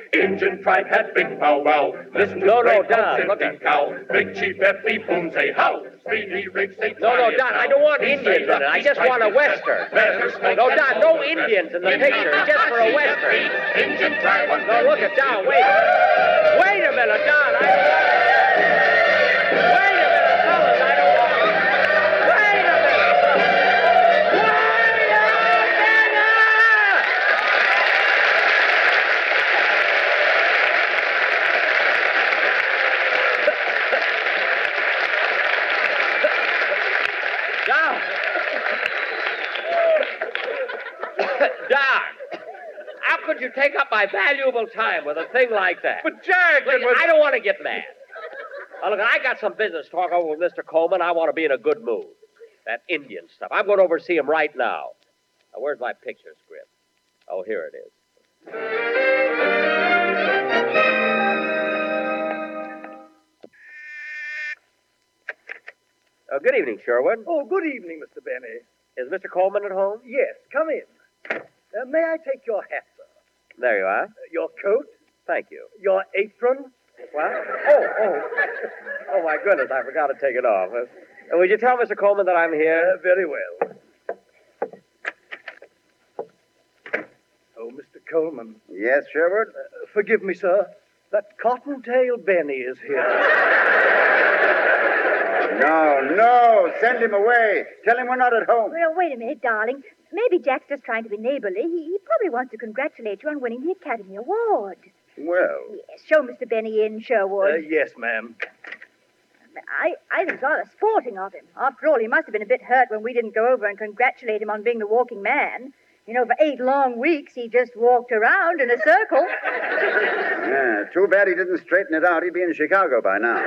Injun tribe had big powwow. Listen to No, great Don, old look sifting cow. Big Chief F.B. Boom say how. Speedy Riggs say No, Don, I don't want Indians in it. I just want a Western. No, Don, no Indians in the picture. Just for a Western. Injun tribe. No, look it, Don, wait. Wait a minute, Don. Wait a minute, fellas, I don't want it. Wait a minute, fellas. Wait a minute! Doc, how could you take up my valuable time with a thing like that? But, Jack, Look, I don't want to get mad. Now, look, I got some business to talk over with Mr. Coleman. I want to be in a good mood. That Indian stuff. I'm going over to see him right now. Now, where's my picture script? Oh, here it is. Good evening, Sherwood. Oh, good evening, Mr. Benny. Is Mr. Coleman at home? Yes, come in. May I take your hat, sir? There you are. Your coat? Thank you. Your apron? What? Oh, my goodness, I forgot to take it off. Would you tell Mr. Coleman that I'm here? Very well. Oh, Mr. Coleman. Yes, Sherwood? Forgive me, sir. That Cottontail Benny is here. No, send him away. Tell him we're not at home. Well, wait a minute, darling. Maybe Jack's just trying to be neighborly. He probably wants to congratulate you on winning the Academy Award. Well. Yes, show Mr. Benny in, Sherwood. Yes, ma'am. I think it's rather sporting of him. After all, he must have been a bit hurt when we didn't go over and congratulate him on being the walking man. You know, for 8 long weeks, he just walked around in a circle. Yeah, too bad he didn't straighten it out. He'd be in Chicago by now.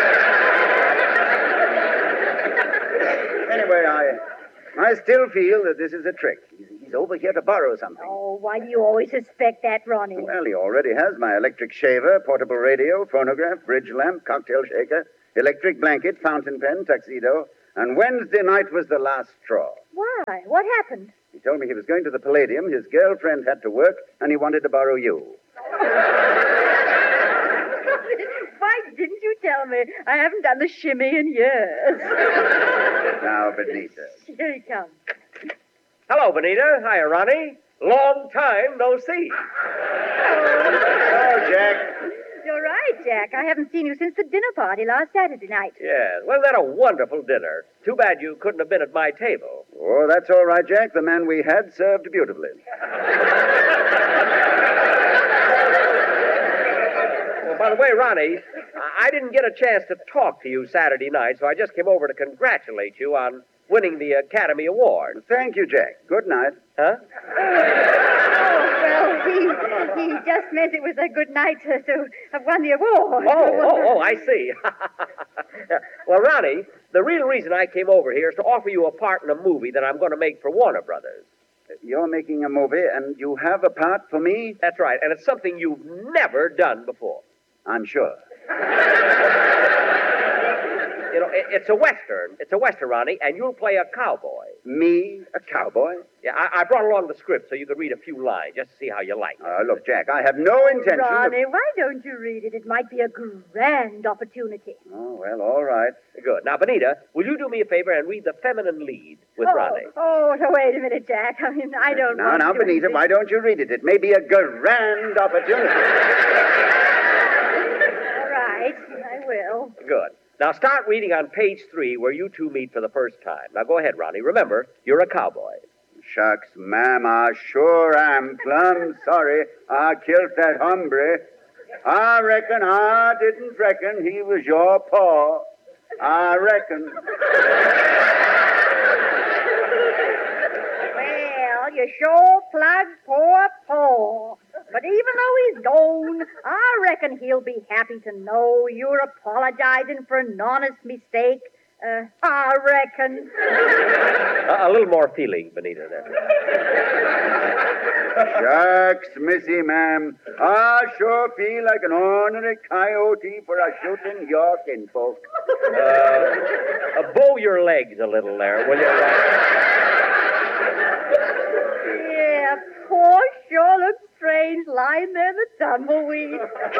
Anyway, I still feel that this is a trick. He's over here to borrow something. Oh, why do you always suspect that, Ronnie? Well, he already has my electric shaver, portable radio, phonograph, bridge lamp, cocktail shaker, electric blanket, fountain pen, tuxedo, and Wednesday night was the last straw. Why? What happened? He told me he was going to the Palladium, his girlfriend had to work, and he wanted to borrow you. Why didn't you tell me? I haven't done the shimmy in years. Now, Benita. Here he comes. Hello, Benita. Hiya, Ronnie. Long time no see. Oh, Jack. You're right, Jack. I haven't seen you since the dinner party last Saturday night. Yes. Wasn't that a wonderful dinner? Too bad you couldn't have been at my table. Oh, that's all right, Jack. The man we had served beautifully. Well, by the way, Ronnie, I didn't get a chance to talk to you Saturday night, so I just came over to congratulate you on winning the Academy Award. Thank you, Jack. Good night. Huh? Well, he just meant it was a good night to have won the award. I see. Well, Ronnie, the real reason I came over here is to offer you a part in a movie that I'm going to make for Warner Brothers. You're making a movie, and you have a part for me? That's right, and it's something you've never done before. I'm sure. You know, it's a Western. It's a Western, Ronnie, and you'll play a cowboy. Me, a cowboy? Yeah, I brought along the script so you could read a few lines just to see how you like it. Look, Jack, I have no intention Ronnie, why don't you read it? It might be a grand opportunity. Oh, well, all right. Good. Now, Benita, will you do me a favor and read the feminine lead with Ronnie? Oh, no, wait a minute, Jack. I mean, I don't want Now, to Benita, why don't you read it? It may be a grand opportunity. All right, I will. Good. Now, start reading on page 3 where you two meet for the first time. Now, go ahead, Ronnie. Remember, you're a cowboy. Shucks, ma'am, I sure am plumb sorry I killed that hombre. I reckon I didn't reckon he was your paw. I reckon. Well, you sure plugged poor Paul. But even though he's gone, I reckon he'll be happy to know you're apologizing for an honest mistake. I reckon. A little more feeling, Benita, there. Shucks, missy, ma'am. I sure feel like an ornery coyote for a shooting your kinfolk. Bow your legs a little there, will you? Yeah, Paul sure looks range lying there in the tumbleweed.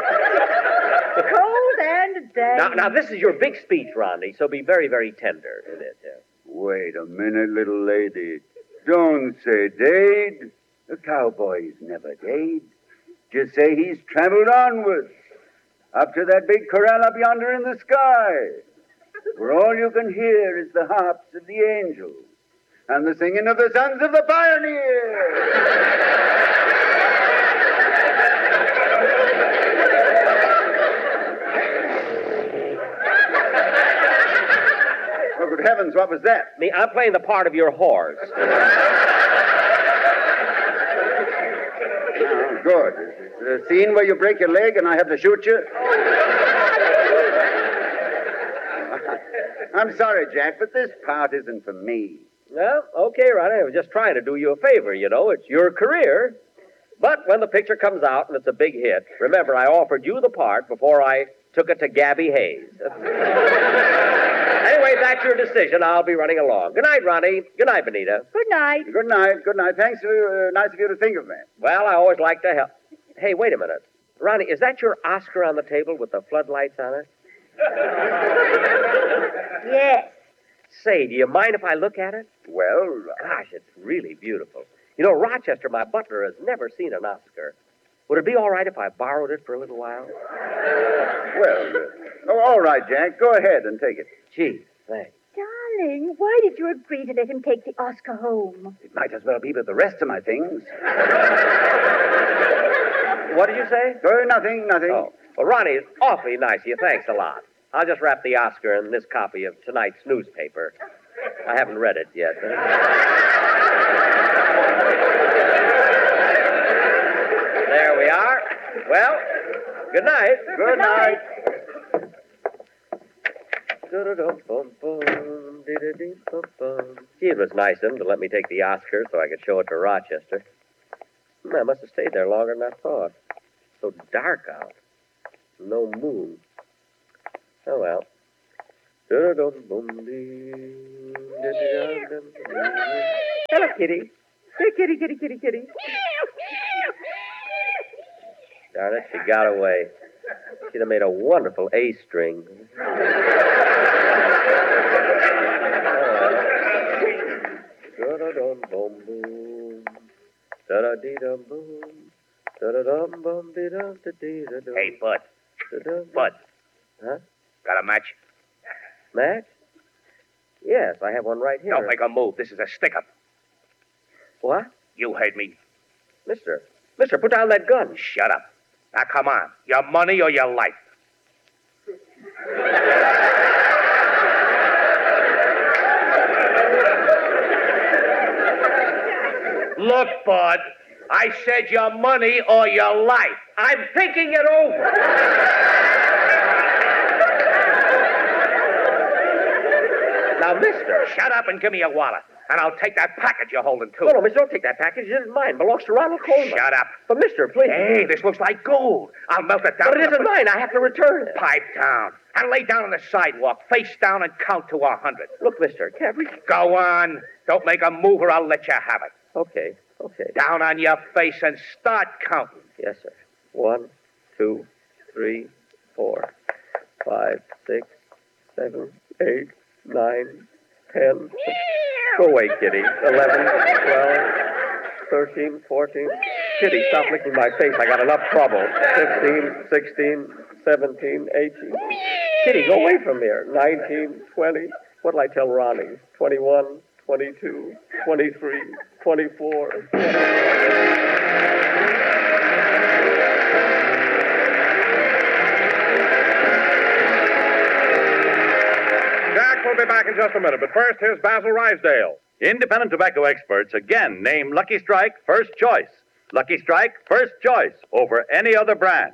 Cold and damp. Now, this is your big speech, Ronnie, so be very, very tender in it. Yeah. Wait a minute, little lady. Don't say dayed. The cowboy's never dayed. Just say he's traveled onwards, up to that big corral up yonder in the sky, where all you can hear is the harps of the angels and the singing of the sons of the pioneers. Oh, good heavens, what was that? Me, I'm playing the part of your horse. Oh, good. Is it a scene where you break your leg and I have to shoot you? I'm sorry, Jack, but this part isn't for me. Well, okay, Ronnie, I was just trying to do you a favor, you know. It's your career. But when the picture comes out and it's a big hit, remember, I offered you the part before I took it to Gabby Hayes. Anyway, that's your decision. I'll be running along. Good night, Ronnie. Good night, Benita. Good night. Good night. Good night. Thanks for you. Nice of you to think of me. Well, I always like to help. Hey, wait a minute. Ronnie, is that your Oscar on the table with the floodlights on it? Yes. Say, do you mind if I look at it? Well, Gosh, it's really beautiful. You know, Rochester, my butler, has never seen an Oscar. Would it be all right if I borrowed it for a little while? all right, Jack. Go ahead and take it. Gee, thanks. Darling, why did you agree to let him take the Oscar home? It might as well be with the rest of my things. What did you say? Nothing. Oh, well, Ronnie, it's awfully nice of you. Thanks a lot. I'll just wrap the Oscar in this copy of tonight's newspaper. I haven't read it yet. There we are. Well, good night. Good night. Gee, it was nice of him to let me take the Oscar so I could show it to Rochester. I must have stayed there longer than I thought. So dark out. No moon. Oh, well. Hello, kitty. Here, kitty. Darn it, she got away. She'd have made a wonderful A string. Hey, Bud. Bud. Huh? Got a match? Match? Yes, I have one right here. Don't make a move. This is a stick-up. What? You heard me. Mister, put down that gun. Shut up. Now, come on. Your money or your life? Look, Bud. I said your money or your life. I'm thinking it over. Now, mister. Shut up and give me your wallet. And I'll take that package you're holding, too. No, mister, don't take that package. It isn't mine. It belongs to Ronald Coleman. Shut up. But, mister, please. Hey, this looks like gold. I'll melt it down. But it isn't mine. I have to return it. Pipe down. And lay down on the sidewalk, face down, and count to 100. Look, mister, can't we... Go on. Don't make a move or I'll let you have it. Okay. Down on your face and start counting. Yes, sir. 1, 2, 3, 4, 5, 6, 7, 8, 9, 10. Go away, Kitty. 11, 12, 13, 14. Kitty, stop licking my face. I got enough trouble. 15, 16, 17, 18. Kitty, go away from there. 19, 20. What'll I tell Ronnie? 21, 22, 23, 24. Jack will be back in just a minute, but first, here's Basil Rysdale. Independent tobacco experts again name Lucky Strike first choice. Lucky Strike first choice over any other brand.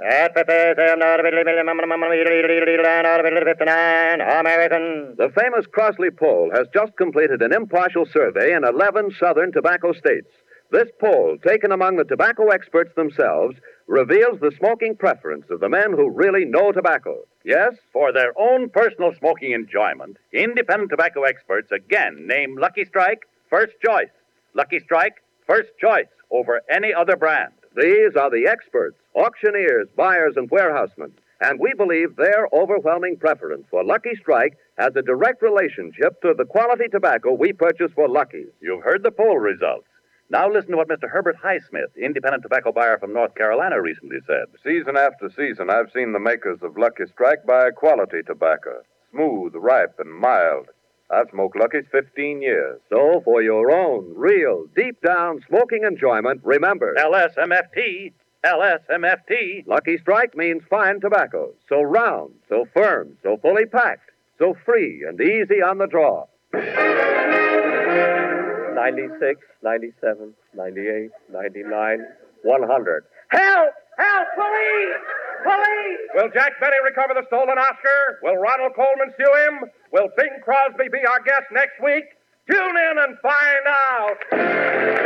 American. The famous Crossley poll has just completed an impartial survey in 11 southern tobacco states. This poll, taken among the tobacco experts themselves, reveals the smoking preference of the men who really know tobacco. Yes, for their own personal smoking enjoyment, independent tobacco experts again name Lucky Strike first choice. Lucky Strike first choice over any other brand. These are the experts, auctioneers, buyers, and warehousemen, and we believe their overwhelming preference for Lucky Strike has a direct relationship to the quality tobacco we purchase for Lucky's. You've heard the poll results. Now listen to what Mr. Herbert Highsmith, independent tobacco buyer from North Carolina, recently said. Season after season, I've seen the makers of Lucky Strike buy quality tobacco. Smooth, ripe, and mild. I've smoked Lucky's 15 years. So for your own, real, deep-down smoking enjoyment, remember... LSMFT. LSMFT. Lucky Strike means fine tobacco. So round, so firm, so fully packed, so free and easy on the draw. 96, 97, 98, 99, 100. Help! Help! Police! Police! Will Jack Benny recover the stolen Oscar? Will Ronald Coleman sue him? Will Bing Crosby be our guest next week? Tune in and find out.